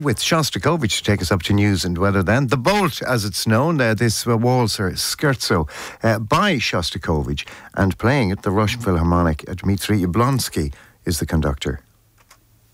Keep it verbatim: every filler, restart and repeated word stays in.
With Shostakovich to take us up to news and weather then. The Bolt, as it's known, uh, this uh, waltzer scherzo uh, by Shostakovich, and playing it, the Russian Philharmonic, uh, Dmitry Yablonsky is the conductor.